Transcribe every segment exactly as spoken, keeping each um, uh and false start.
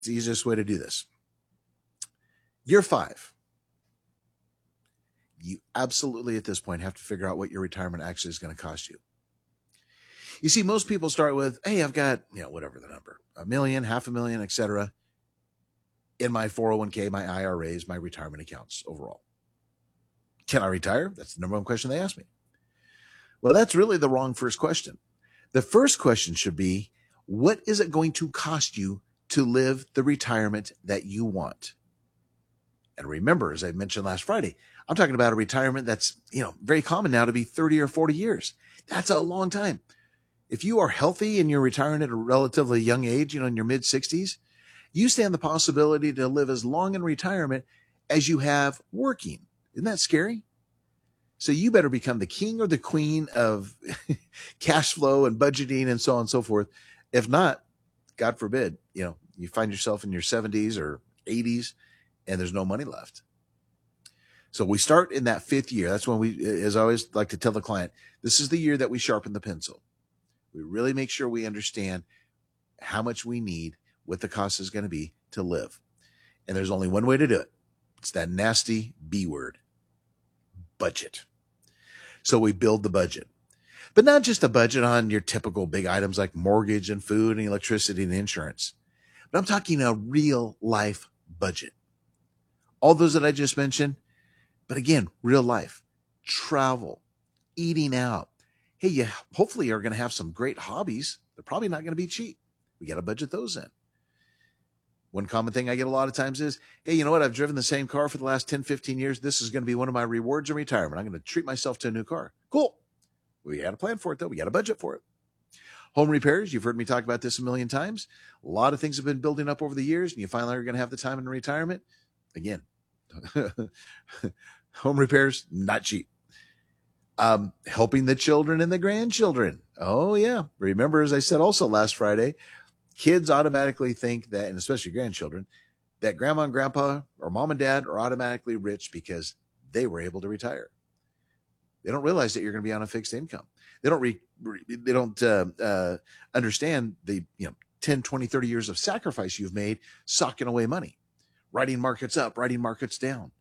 It's the easiest way to do this. Year five, you absolutely at this point have to figure out what your retirement actually is going to cost you. You see, most people start with, hey, I've got, you know, whatever the number, a million, half a million, et cetera, in my four oh one k, my I R As, my retirement accounts overall. Can I retire? That's the number one question they ask me. Well, that's really the wrong first question. The first question should be, what is it going to cost you to live the retirement that you want? And remember, as I mentioned last Friday, I'm talking about a retirement that's, you know, very common now to be thirty or forty years. That's a long time. If you are healthy and you're retiring at a relatively young age, you know, in your mid sixties, you stand the possibility to live as long in retirement as you have working. Isn't that scary? So you better become the king or the queen of cash flow and budgeting and so on and so forth. If not, God forbid, you know, you find yourself in your seventies or eighties and there's no money left. So we start in that fifth year. That's when we, as I always like to tell the client, this is the year that we sharpen the pencil. We really make sure we understand how much we need, what the cost is going to be to live. And there's only one way to do it. It's that nasty B word, budget. So we build the budget, but not just a budget on your typical big items like mortgage and food and electricity and insurance, but I'm talking a real life budget. All those that I just mentioned, but again, real life, travel, eating out. Hey, you hopefully are going to have some great hobbies. They're probably not going to be cheap. We got to budget those in. One common thing I get a lot of times is, hey, you know what? I've driven the same car for the last ten, fifteen years. This is going to be one of my rewards in retirement. I'm going to treat myself to a new car. Cool. We got a plan for it, though. We got a budget for it. Home repairs. You've heard me talk about this a million times. A lot of things have been building up over the years, and you finally are going to have the time in retirement. Again, home repairs, not cheap. Um, helping the children and the grandchildren. Oh, yeah. Remember, as I said also last Friday, kids automatically think that, and especially grandchildren, that grandma and grandpa or mom and dad are automatically rich because they were able to retire. They don't realize that you're going to be on a fixed income. They don't re, re, they don't uh, uh, understand the you know ten, twenty, thirty years of sacrifice you've made socking away money, riding markets up, riding markets down.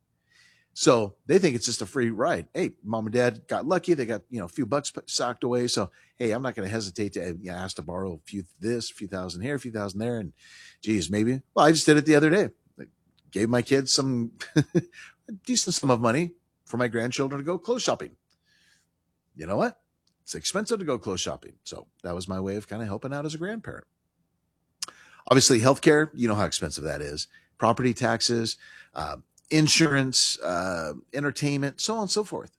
So they think it's just a free ride. Hey, mom and dad got lucky. They got, you know, a few bucks socked away. So, hey, I'm not going to hesitate to you know, ask to borrow a few this, a few thousand here, a few thousand there. And geez, maybe, well, I just did it the other day. I gave my kids some a decent sum of money for my grandchildren to go clothes shopping. You know what? It's expensive to go clothes shopping. So that was my way of kind of helping out as a grandparent. Obviously, healthcare, you know how expensive that is. Property taxes, um, insurance, uh, entertainment, so on and so forth.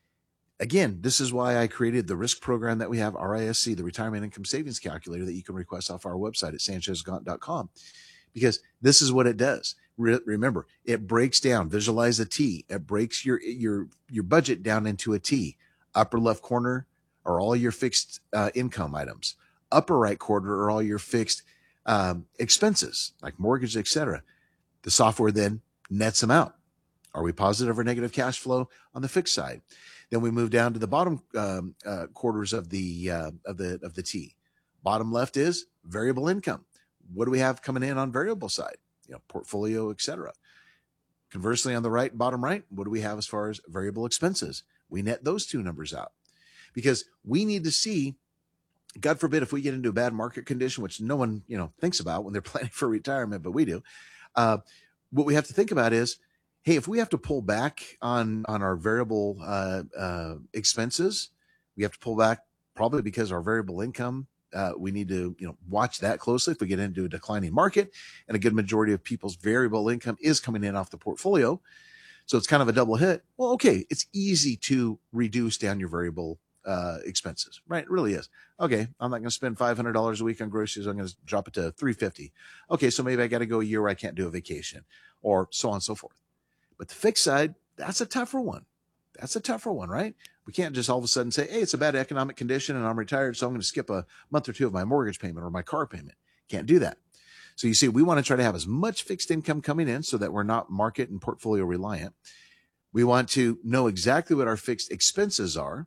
Again, this is why I created the risk program that we have, R I S C, the Retirement Income Savings Calculator, that you can request off our website at sanchez gaunt dot com, because this is what it does. Re- remember, it breaks down, visualize a T. It breaks your, your, your budget down into a T. Upper left corner are all your fixed uh, income items. Upper right corner are all your fixed um, expenses like mortgage, et cetera. The software then nets them out. Are we positive or negative cash flow on the fixed side? Then we move down to the bottom um, uh, quarters of the uh, of the of the T. Bottom left is variable income. What do we have coming in on variable side? You know, portfolio, et cetera. Conversely, on the right, bottom right, what do we have as far as variable expenses? We net those two numbers out because we need to see, God forbid, if we get into a bad market condition, which no one you know thinks about when they're planning for retirement, but we do. Uh, what we have to think about is, hey, if we have to pull back on, on our variable uh, uh, expenses, we have to pull back probably because our variable income, uh, we need to you know watch that closely if we get into a declining market, and a good majority of people's variable income is coming in off the portfolio. So it's kind of a double hit. Well, okay, it's easy to reduce down your variable uh, expenses, right? It really is. Okay, I'm not going to spend five hundred dollars a week on groceries. I'm going to drop it to three hundred fifty dollars. Okay, so maybe I got to go a year where I can't do a vacation, or so on and so forth. But the fixed side, that's a tougher one. That's a tougher one, right? We can't just all of a sudden say, hey, it's a bad economic condition and I'm retired, so I'm going to skip a month or two of my mortgage payment or my car payment. Can't do that. So you see, we want to try to have as much fixed income coming in so that we're not market and portfolio reliant. We want to know exactly what our fixed expenses are.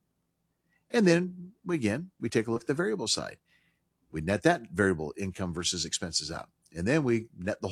And then, again, we take a look at the variable side. We net that variable income versus expenses out. and then we net the